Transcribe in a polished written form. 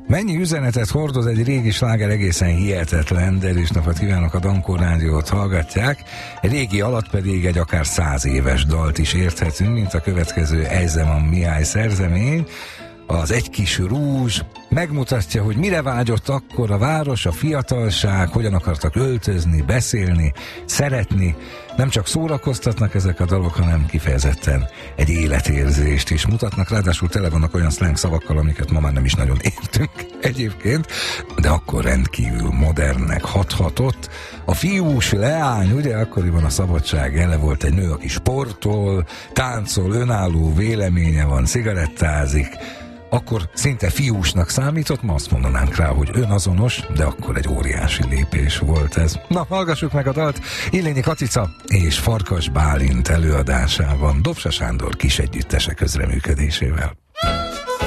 Mennyi üzenetet hordoz egy régi sláger, egészen hihetetlen, de is napot kívánok, a Dankó Rádiót hallgatják. Egy régi alatt pedig egy akár 100 éves dalt is érthetünk, mint a következő Ejzeman Mihály szerzemény. Az Egy kis rúzs megmutatja, hogy mire vágyott akkor a város, a fiatalság, hogyan akartak öltözni, beszélni, szeretni. Nem csak szórakoztatnak ezek a dalok, hanem kifejezetten egy életérzést is mutatnak, ráadásul tele vannak olyan slang szavakkal, amiket ma már nem is nagyon értünk egyébként, de akkor rendkívül modernnek hathatott. A fiús leány, ugye akkoriban a szabadság ele, volt egy nő, aki sportol, táncol, önálló véleménye van, cigarettázik, akkor szinte fiúsnak számított, ma azt mondanánk rá, hogy önazonos, de akkor egy óriási lépés volt ez. Na, hallgassuk meg a dalt Illényi Katica és Farkas Bálint előadásában, Dobsa Sándor kis együttese közreműködésével.